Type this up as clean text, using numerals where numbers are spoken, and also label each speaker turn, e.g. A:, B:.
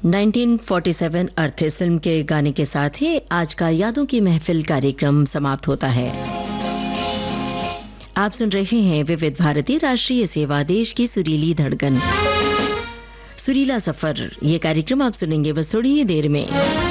A: 1947 अर्थ इस फिल्म के गाने के साथ ही आज का यादों की महफिल कार्यक्रम समाप्त होता है। आप सुन रहे हैं विविध भारती राष्ट्रीय सेवा, देश की सुरीली धड़कन, सुरीला सफर। ये कार्यक्रम आप सुनेंगे बस थोड़ी ही देर में।